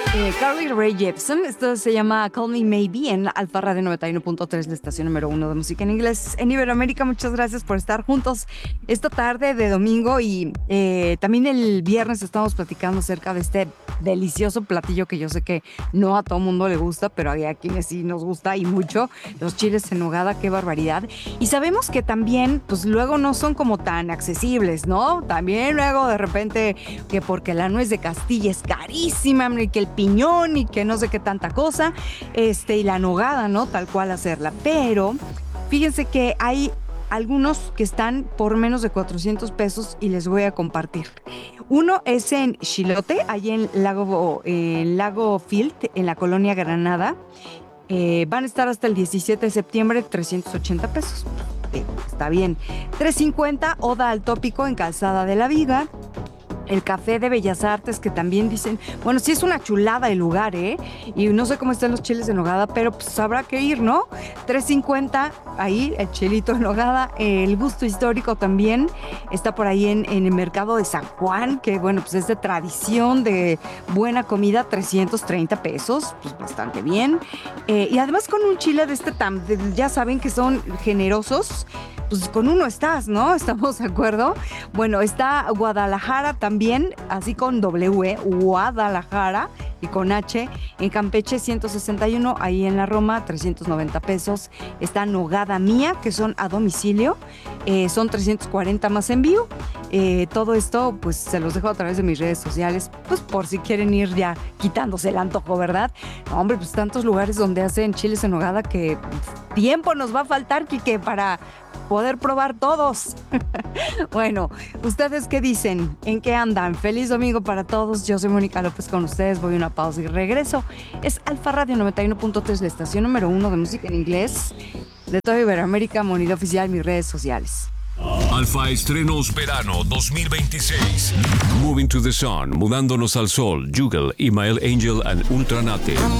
Carly Rae Jepsen, esto se llama Call Me Maybe en Alfa Radio 91.3, la estación número 1 de música en inglés en Iberoamérica. Muchas gracias por estar juntos esta tarde de domingo y también el viernes estamos platicando acerca de este delicioso platillo que yo sé que no a todo mundo le gusta, pero hay a quienes sí nos gusta y mucho, los chiles en nogada, qué barbaridad. Y sabemos que también, pues luego no son como tan accesibles, ¿no? También luego de repente que porque la nuez de Castilla es carísima y que el piñón y que no sé qué tanta cosa, y la nogada, ¿no? Tal cual hacerla. Pero fíjense que hay algunos que están por menos de 400 pesos y les voy a compartir. Uno es en Chilote, allí en Lago Field, en la colonia Granada. Van a estar hasta el 17 de septiembre, 380 pesos. Está bien. 350, Oda al Tópico en Calzada de la Viga. El Café de Bellas Artes, que también dicen, bueno, sí es una chulada el lugar, ¿eh? Y no sé cómo están los chiles de nogada, pero pues habrá que ir, ¿no? 350, ahí, el chilito de nogada. El Gusto Histórico también está por ahí en el mercado de San Juan, que bueno, pues es de tradición, de buena comida, 330 pesos, pues bastante bien. Y además con un chile de ya saben que son generosos, pues con uno estás, ¿no? ¿Estamos de acuerdo? Bueno, está Guadalajara también, así con W, Guadalajara, y con H, en Campeche 161, ahí en la Roma 390 pesos. Está Nogada Mía, que son a domicilio, son 340 más envío. Todo esto pues se los dejo a través de mis redes sociales, pues por si quieren ir ya quitándose el antojo, ¿verdad? No, hombre, pues tantos lugares donde hacen chiles en nogada que tiempo nos va a faltar, Quique, para poder probar todos. Bueno, ¿ustedes qué dicen? ¿En qué andan? Feliz domingo para todos. Yo soy Mónica López con ustedes. Voy a una pausa y regreso. Es Alfa Radio 91.3, la estación número 1 de música en inglés de toda Iberoamérica. Monida oficial, mis redes sociales. Alfa Estrenos Verano 2026. Moving to the Sun, Mudándonos al Sol, Juggle, Email Angel and Ultranate.